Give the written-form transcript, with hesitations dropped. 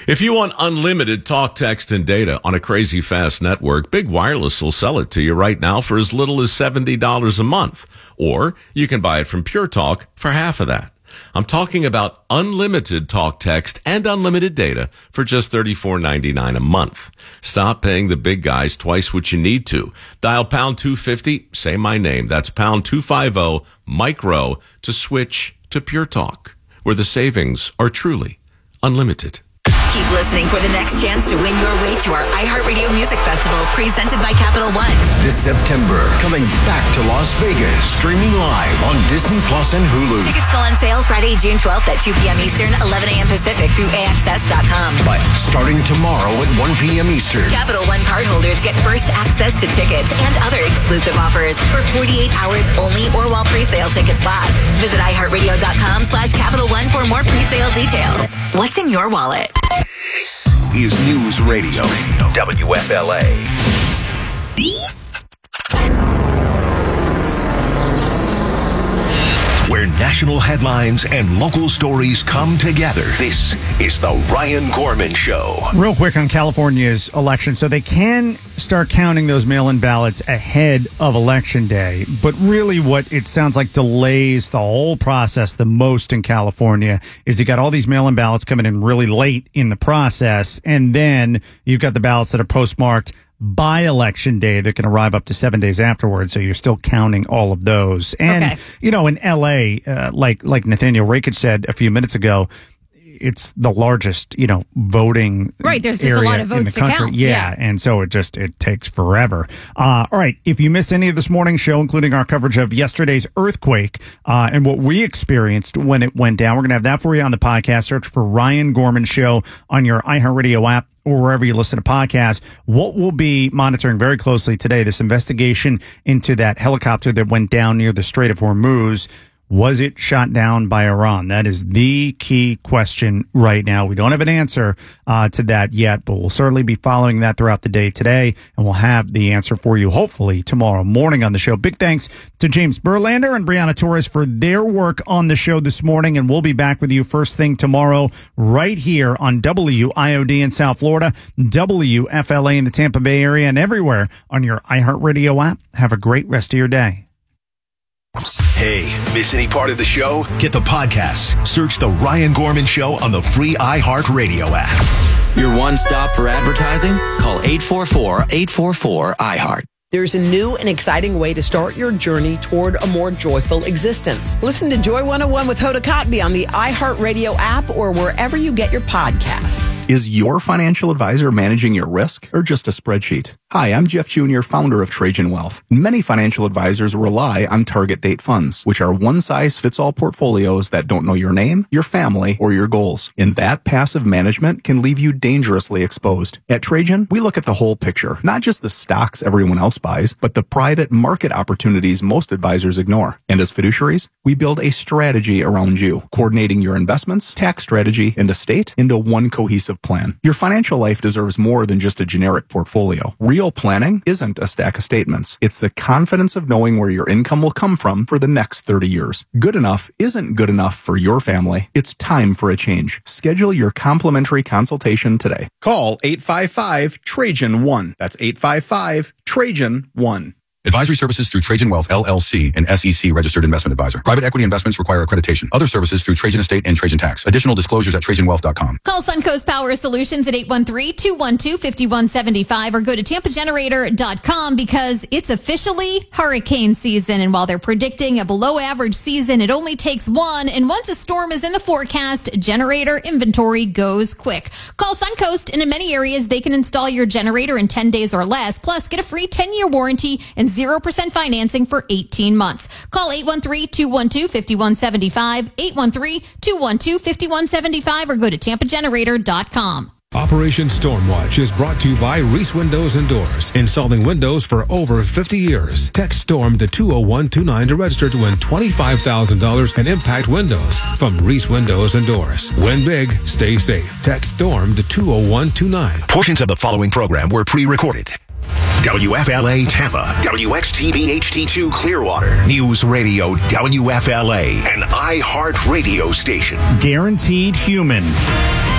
If you want unlimited talk, text, and data on a crazy fast network, Big Wireless will sell it to you right now for as little as $70 a month. Or you can buy it from Pure Talk for half of that. I'm talking about unlimited talk, text, and unlimited data for just $34.99 a month. Stop paying the big guys twice what you need to. Dial pound 250, say my name. That's pound 250, micro, to switch to Pure Talk, where the savings are truly unlimited. Keep listening for the next chance to win your way to our iHeartRadio Music Festival presented by Capital One. This September, coming back to Las Vegas, streaming live on Disney Plus and Hulu. Tickets go on sale Friday, June 12th at 2 p.m. Eastern, 11 a.m. Pacific through AXS.com. But starting tomorrow at 1 p.m. Eastern. Capital One cardholders get first access to tickets and other exclusive offers for 48 hours only or while pre-sale tickets last. Visit iHeartRadio.com/Capital One for more pre-sale details. What's in your wallet? Is News Radio, WFLA. Where national headlines and local stories come together. This is the Ryan Gorman Show. Real quick on California's election. So they can start counting those mail-in ballots ahead of Election Day. But really what it sounds like delays the whole process the most in California is you got all these mail-in ballots coming in really late in the process. And then you've got the ballots that are postmarked by Election Day that can arrive up to 7 days afterwards. So you're still counting all of those. And, you know, in L.A., like Nathaniel Rakich said a few minutes ago, it's the largest, voting right. There's just a lot of votes in the country. To count. Yeah. And so it takes forever. All right. If you missed any of this morning's show, including our coverage of yesterday's earthquake and what we experienced when it went down, we're going to have that for you on the podcast. Search for Ryan Gorman Show on your iHeartRadio app or wherever you listen to podcasts. What we'll be monitoring very closely today, this investigation into that helicopter that went down near the Strait of Hormuz. Was it shot down by Iran? That is the key question right now. We don't have an answer to that yet, but we'll certainly be following that throughout the day today, and we'll have the answer for you hopefully tomorrow morning on the show. Big thanks to James Berlander and Brianna Torres for their work on the show this morning, and we'll be back with you first thing tomorrow right here on WIOD in South Florida, WFLA in the Tampa Bay area, and everywhere on your iHeartRadio app. Have a great rest of your day. Hey, miss any part of the show? Get the podcast. Search The Ryan Gorman Show on the free iHeartRadio app. Your one stop for advertising? Call 844-844-iHeart. There's a new and exciting way to start your journey toward a more joyful existence. Listen to Joy 101 with Hoda Kotb on the iHeartRadio app or wherever you get your podcasts. Is your financial advisor managing your risk or just a spreadsheet? Hi, I'm Jeff Jr., founder of Trajan Wealth. Many financial advisors rely on target date funds, which are one-size-fits-all portfolios that don't know your name, your family, or your goals. And that passive management can leave you dangerously exposed. At Trajan, we look at the whole picture, not just the stocks everyone else buys, but the private market opportunities most advisors ignore. And as fiduciaries, we build a strategy around you, coordinating your investments, tax strategy, and estate into one cohesive plan. Your financial life deserves more than just a generic portfolio. Real planning isn't a stack of statements. It's the confidence of knowing where your income will come from for the next 30 years. Good enough isn't good enough for your family. It's time for a change. Schedule your complimentary consultation today. Call 855-TRAJAN-1. That's 855-TRAJAN-1. Advisory services through Trajan Wealth, LLC, an SEC registered investment advisor. Private equity investments require accreditation. Other services through Trajan Estate and Trajan Tax. Additional disclosures at TrajanWealth.com. Call Suncoast Power Solutions at 813-212-5175 or go to TampaGenerator.com because it's officially hurricane season. And while they're predicting a below average season, it only takes one. And once a storm is in the forecast, generator inventory goes quick. Call Suncoast, and in many areas, they can install your generator in 10 days or less. Plus, get a free 10-year warranty and 0% financing for 18 months. Call 813-212-5175, 813-212-5175, or go to TampaGenerator.com. Operation Stormwatch is brought to you by Reese Windows and Doors, installing windows for over 50 years. Text STORM to 20129 to register to win $25,000 and impact windows from Reese Windows and Doors. Win big, stay safe. Text STORM to 20129. Portions of the following program were pre-recorded. WFLA Tampa, WXTV HD2 Clearwater, News Radio WFLA, an iHeart radio station. Guaranteed human.